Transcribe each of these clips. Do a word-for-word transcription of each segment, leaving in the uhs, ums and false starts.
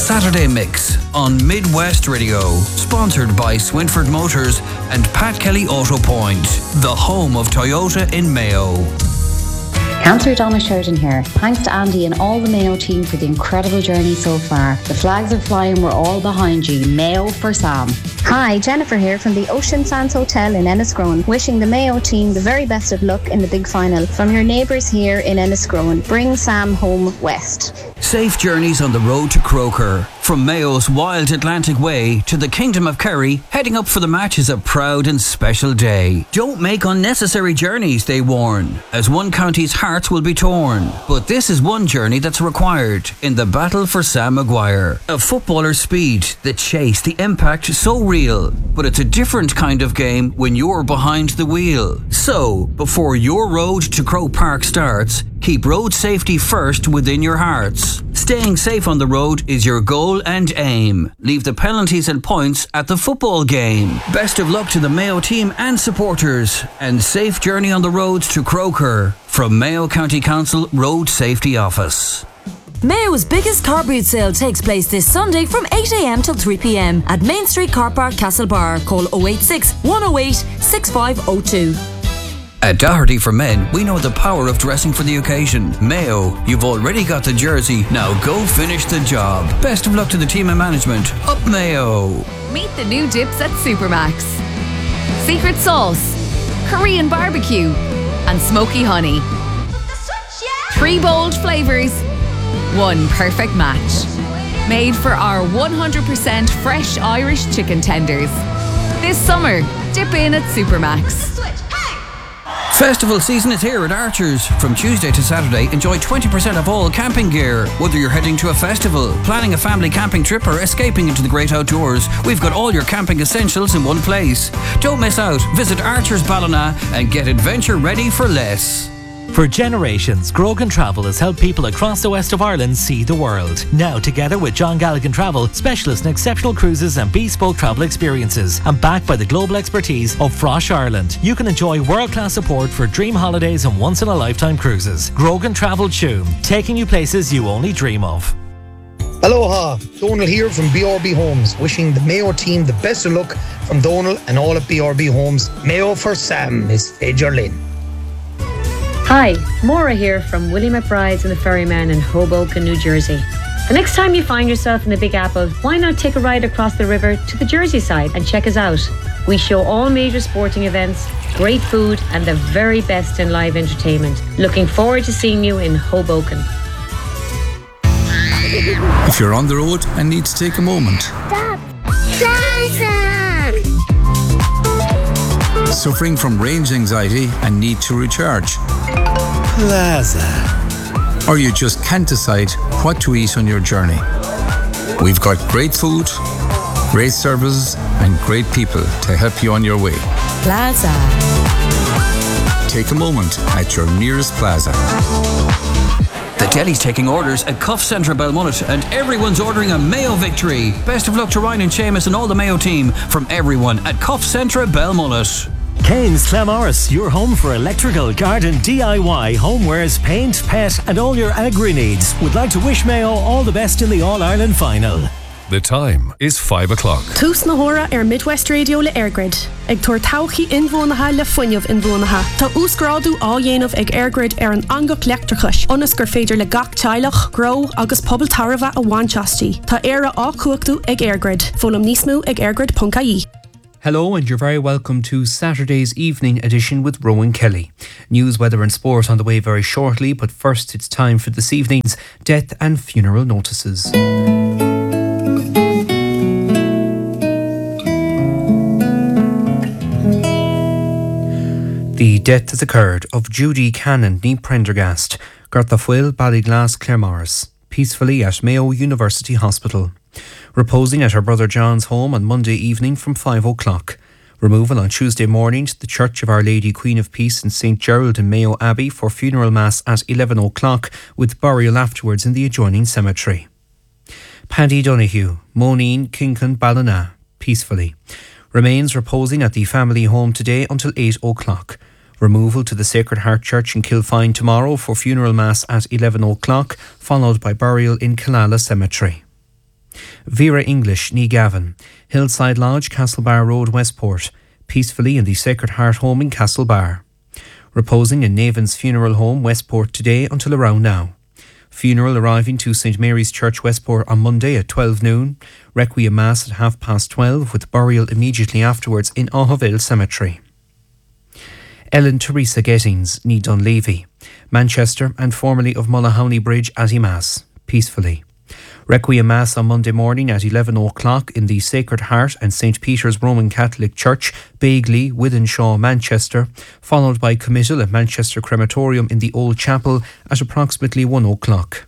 Saturday Mix on Midwest Radio, sponsored by Swinford Motors and Pat Kelly Auto Point, the home of Toyota in Mayo. Councillor Donna Sheridan here. Thanks to Andy and all the Mayo team for the incredible journey so far. The flags are flying, we're all behind you. Mayo for Sam. Hi, Jennifer here from the Ocean Sands Hotel in Enniscrone, wishing the Mayo team the very best of luck in the big final. From your neighbours here in Enniscrone, bring Sam home west. Safe journeys on the road to Croker. From Mayo's wild Atlantic Way to the Kingdom of Kerry, heading up for the match is a proud and special day. Don't make unnecessary journeys, they warn, as one county's hearts will be torn. But this is one journey that's required in the battle for Sam Maguire. A footballer's speed, the chase, the impact, so real. But it's a different kind of game when you're behind the wheel. So, before your road to Croke Park starts, keep road safety first within your hearts. Staying safe on the road is your goal and aim. Leave the penalties and points at the football game. Best of luck to the Mayo team and supporters, and safe journey on the roads to Croker from Mayo County Council Road Safety Office. Mayo's biggest car boot sale takes place this Sunday from eight a m till three p m at Main Street Car Park, Castlebar. Call oh eight six, one oh eight, six five oh two. At Doherty for Men, we know the power of dressing for the occasion. Mayo, you've already got the jersey, now go finish the job. Best of luck to the team and management. Up Mayo! Meet the new dips at Supermax. Secret sauce, Korean barbecue, and smoky honey. Three bold flavours, one perfect match. Made for our one hundred percent fresh Irish chicken tenders. This summer, dip in at Supermax. Festival season is here at Archers. From Tuesday to Saturday, enjoy twenty percent off all camping gear. Whether you're heading to a festival, planning a family camping trip, or escaping into the great outdoors, we've got all your camping essentials in one place. Don't miss out. Visit Archers Ballina and get adventure ready for less. For generations, Grogan Travel has helped people across the west of Ireland see the world. Now, together with John Galligan Travel, specialists in exceptional cruises and bespoke travel experiences, and backed by the global expertise of Frosh Ireland, you can enjoy world-class support for dream holidays and once-in-a-lifetime cruises. Grogan Travel Tuam, taking you places you only dream of. Aloha, Donal here from B R B Homes, wishing the Mayo team the best of luck from Donal and all at B R B Homes. Mayo for Sam, Miss Fajer Lynn. Hi, Maura here from Willie McBride's and the Ferryman in Hoboken, New Jersey. The next time you find yourself in the Big Apple, why not take a ride across the river to the Jersey side and check us out? We show all major sporting events, great food, and the very best in live entertainment. Looking forward to seeing you in Hoboken. If you're on the road and need to take a moment. Stop! Plaza! Suffering from range anxiety and need to recharge. Plaza. Or you just can't decide what to eat on your journey. We've got great food, great services, and great people to help you on your way. Plaza. Take a moment at your nearest Plaza. The deli's taking orders at Cuff Centre Belmullet, and everyone's ordering a Mayo victory. Best of luck to Ryan and Seamus and all the Mayo team from everyone at Cuff Centre Belmullet. Kane's Clamorris, your home for electrical, garden, D I Y, homewares, paint, pet, and all your agri needs. Would like to wish Mayo all the best in the All-Ireland final. The time is five o'clock. Tús na hora ar Midwest Radio le Airgrid. Ag tuair tauchi inbhuanacha le fuinneamh inbhuanacha. Tá úsgrádu á dhéanamh ag Airgrid ar an angach leachtrachas. Onas gur féidir le gach teilech, grow agus pobl tarva a bhainteastí. Tá éire á cuachtu ag Airgrid. Fólam nísmú ag airgrid dot I E. Hello and you're very welcome to Saturday's evening edition with Rowan Kelly. News, weather and sport on the way very shortly, but first it's time for this evening's death and funeral notices. The death has occurred of Judy Cannon ní Prendergast, Gartha Fuil, Ballyglass, Claremorris, peacefully at Mayo University Hospital. Reposing at her brother John's home on Monday evening from five o'clock. Removal on Tuesday morning to the Church of Our Lady Queen of Peace in Saint Gerald in Mayo Abbey for funeral mass at eleven o'clock, with burial afterwards in the adjoining cemetery. Paddy Donoghue, Moneen, Kincon, Ballina, peacefully. Remains reposing at the family home today until eight o'clock. Removal to the Sacred Heart Church in Kilfine tomorrow for funeral mass at eleven o'clock, followed by burial in Killala Cemetery. Vera English, ní Gavin, Hillside Lodge, Castlebar Road, Westport, peacefully in the Sacred Heart Home in Castlebar. Reposing in Navan's Funeral Home, Westport today until around now. Funeral arriving to Saint Mary's Church, Westport on Monday at twelve noon. Requiem Mass at half past twelve with burial immediately afterwards in Aughaville Cemetery. Ellen Teresa Gettings, ní Dunleavy, Manchester and formerly of Mullahowney Bridge at Mass, peacefully. Requiem Mass on Monday morning at eleven o'clock in the Sacred Heart and Saint Peter's Roman Catholic Church, Begley, Withenshaw, Manchester, followed by committal at Manchester Crematorium in the Old Chapel at approximately one o'clock.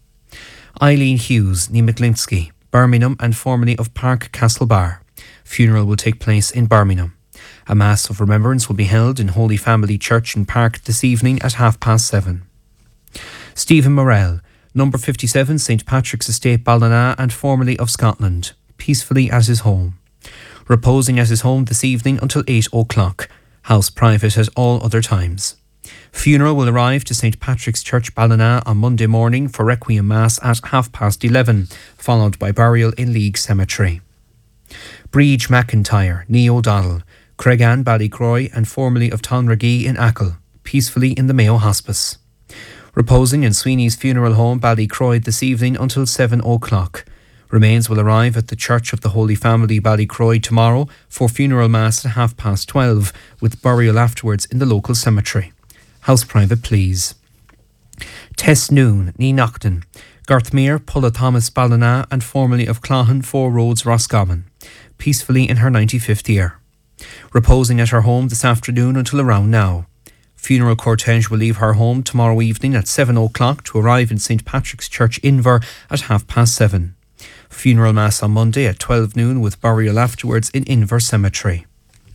Eileen Hughes, ní Mclinsky, Birmingham and formerly of Park Castlebar. Funeral will take place in Birmingham. A Mass of Remembrance will be held in Holy Family Church in Park this evening at half past seven. Stephen Morell, number fifty-seven, Saint Patrick's Estate, Ballina and formerly of Scotland, peacefully at his home. Reposing at his home this evening until eight o'clock. House private at all other times. Funeral will arrive to Saint Patrick's Church, Ballina on Monday morning for Requiem Mass at half past eleven, followed by burial in League Cemetery. Breege McIntyre, ní O'Donnell, Craigan, Ballycroy and formerly of Tonragee in Achill, peacefully in the Mayo Hospice. Reposing in Sweeney's Funeral Home, Ballycroy this evening until seven o'clock. Remains will arrive at the Church of the Holy Family, Ballycroy tomorrow for funeral mass at half past twelve, with burial afterwards in the local cemetery. House private, please. Tess Noon, ní Naughton, Garthmere, Pulla Thomas, Ballina and formerly of Clohan, Four Roads, Roscommon, peacefully in her ninety-fifth year. Reposing at her home this afternoon until around now. Funeral cortege will leave her home tomorrow evening at seven o'clock to arrive in Saint Patrick's Church, Inver at half past seven. Funeral Mass on Monday at twelve noon with burial afterwards in Inver Cemetery.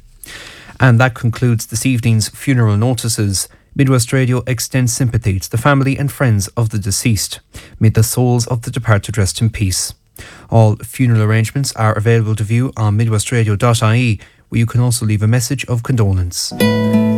And that concludes this evening's funeral notices. Midwest Radio extends sympathy to the family and friends of the deceased. May the souls of the departed rest in peace. All funeral arrangements are available to view on midwestradio dot I E, where you can also leave a message of condolence.